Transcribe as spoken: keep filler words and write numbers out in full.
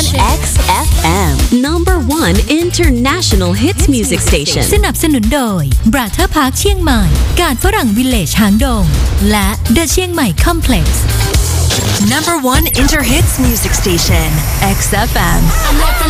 on เอ็กซ์ เอฟ เอ็ม number one international hits music station สนับสนุนโดย Brother Park เชียงใหม่การฝรั่งวิลเลจหางดงและ The เชียงใหม่ Complex number one inter hits music station เอ็กซ์ เอฟ เอ็ม